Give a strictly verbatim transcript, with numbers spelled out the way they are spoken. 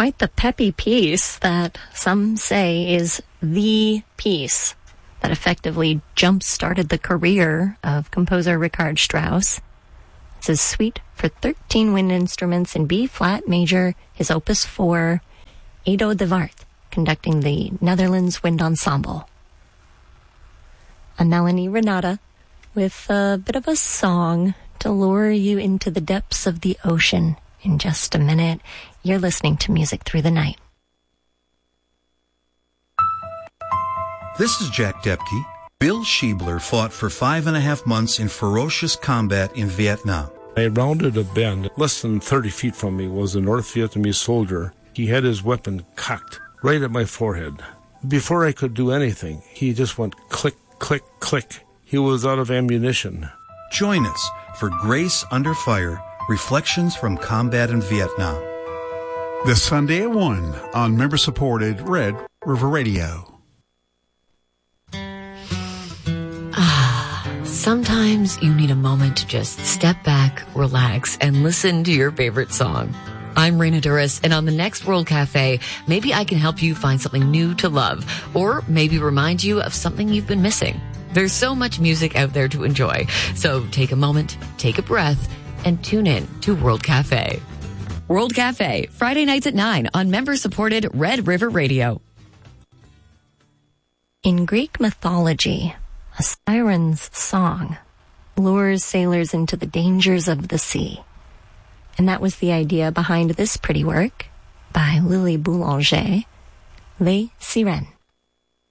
quite the peppy piece that some say is the piece that effectively jump-started the career of composer Richard Strauss. It's his suite for thirteen wind instruments in B-flat major, his opus four, Edo de Wart, conducting the Netherlands Wind Ensemble. I'm Melanie Renata with a bit of a song to lure you into the depths of the ocean. In just a minute, you're listening to Music Through the Night. This is Jack Depke. Bill Schiebler fought for five and a half months in ferocious combat in Vietnam. I rounded a bend. Less than thirty feet from me was a North Vietnamese soldier. He had his weapon cocked right at my forehead. Before I could do anything, he just went click, click, click. He was out of ammunition. Join us for Grace Under Fire, Reflections from Combat in Vietnam. This Sunday at one on member-supported Red River Radio. Ah, sometimes you need a moment to just step back, relax, and listen to your favorite song. I'm Raina Duras, and on the next World Cafe, maybe I can help you find something new to love, or maybe remind you of something you've been missing. There's so much music out there to enjoy, so take a moment, take a breath, and tune in to World Cafe. World Cafe, Friday nights at nine on member-supported Red River Radio. In Greek mythology, a siren's song lures sailors into the dangers of the sea. And that was the idea behind this pretty work by Lily Boulanger, Les Sirènes.